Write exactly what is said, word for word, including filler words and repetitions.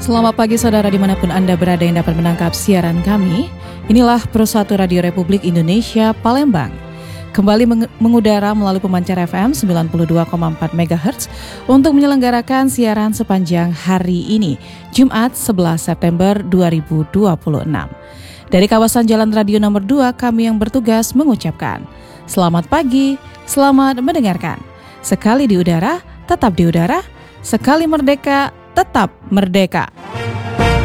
Selamat pagi saudara dimanapun Anda berada yang dapat menangkap siaran kami. Inilah Persatu Radio Republik Indonesia Palembang. Kembali meng- mengudara melalui pemancar F M sembilan puluh dua koma empat megahertz untuk menyelenggarakan siaran sepanjang hari ini, Jumat sebelas September dua ribu dua puluh enam. Dari kawasan Jalan Radio nomor dua, kami yang bertugas mengucapkan selamat pagi, selamat mendengarkan. Sekali di udara, tetap di udara. Sekali merdeka, tetap merdeka.